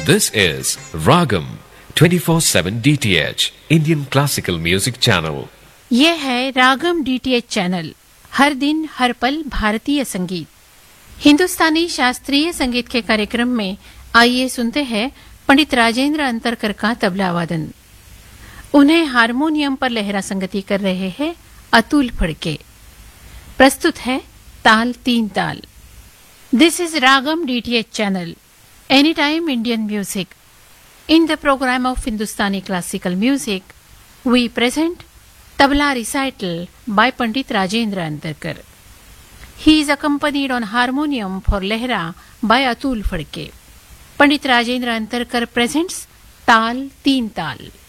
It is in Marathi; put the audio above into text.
This is Ragam 24/7 DTH Indian Classical Music Channel. ये है रागम डीटीएच चैनल, हर दिन हर पल भारतीय संगीत। हिंदुस्तानी शास्त्रीय संगीत के कार्यक्रम में आइए सुनते हैं पंडित राजेंद्र अंतरकर का तबला वादन। उन्हें हारमोनियम पर लहरा संगति कर रहे हैं अतुल फड़के। प्रस्तुत है ताल तीन ताल। दिस is ragam DTH channel, any time Indian music. In the program of Hindustani classical music, we present Tabla recital by Pandit Rajendra Antarkar. He is accompanied on harmonium for Lehra by Atul Phadke. Pandit Rajendra Antarkar presents Tal Teen Tal.